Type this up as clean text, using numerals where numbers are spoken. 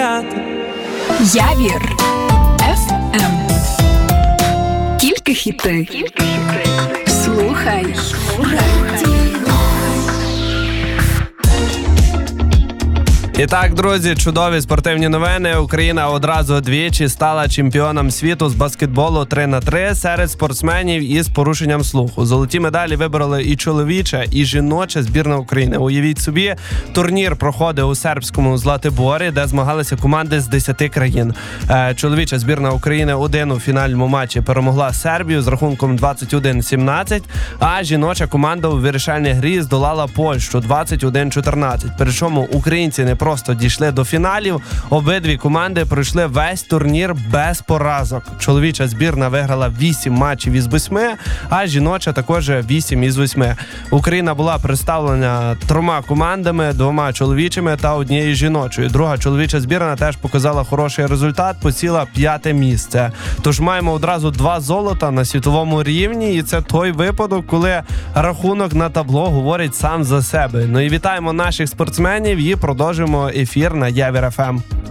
гуляти. Явір FM. Тільки хіти. Слухай. І так, друзі, чудові спортивні новини. Україна одразу двічі стала чемпіоном світу з баскетболу 3х3 серед спортсменів із порушенням слуху. Золоті медалі вибороли і чоловіча, і жіноча збірна України. Уявіть собі, турнір проходив у сербському Златиборі, де змагалися команди з 10 країн. Чоловіча збірна України 1 у фінальному матчі перемогла Сербію з рахунком 21-17, а жіноча команда у вирішальній грі здолала Польщу 21-14. Причому українці не просто дійшли до фіналів, обидві команди пройшли весь турнір без поразок. Чоловіча збірна виграла 8 матчів із 8, а жіноча також 8 із 8. Україна була представлена 3 командами, 2 чоловічими та 1 жіночою. Друга чоловіча збірна теж показала хороший результат, посіла 5 місце. Тож маємо одразу 2 золота на світовому рівні, і це той випадок, коли рахунок на табло говорить сам за себе. Ну і вітаємо наших спортсменів і продовжуємо ефір на Явір FM.